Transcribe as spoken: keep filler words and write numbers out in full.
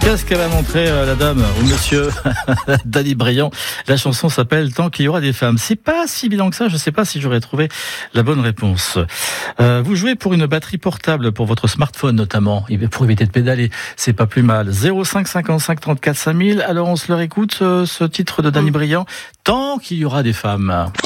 Qu'est-ce qu'elle va montrer, euh, la dame ou monsieur Dany Briand? La chanson s'appelle Tant qu'il y aura des femmes. C'est pas si évident que ça. Je sais pas si j'aurais trouvé la bonne réponse. Euh, vous jouez pour une batterie portable pour votre smartphone notamment, pour éviter de pédaler. C'est pas plus mal. zéro cinq cinquante-cinq trente-quatre cinq mille. Alors on se le réécoute, ce, ce titre de Dany Briand. Tant qu'il y aura des femmes.